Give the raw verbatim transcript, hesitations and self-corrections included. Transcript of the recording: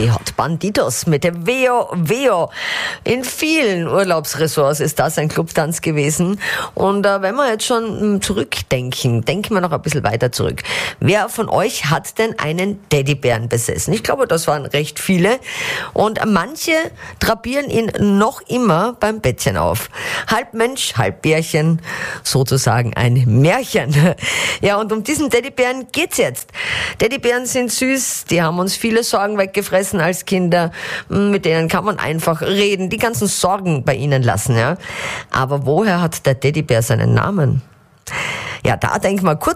Die Hot Banditos mit dem Veo Veo. In vielen Urlaubsressorts ist das ein Clubtanz gewesen. Und äh, wenn wir jetzt schon mh, zurückdenken, denken wir noch ein bisschen weiter zurück. Wer von euch hat denn einen Teddybären besessen? Ich glaube, das waren recht viele. Und manche drapieren ihn noch immer beim Bettchen auf. Halb Mensch, halb Bärchen. Sozusagen ein Märchen. Ja, und um diesen Teddybären geht's jetzt. Teddybären sind süß, die haben uns viele Sorgen weggefressen als Kinder. Mit denen kann man einfach reden, die ganzen Sorgen bei ihnen lassen, ja. Aber woher hat der Teddybär seinen Namen? Ja, da denken wir kurz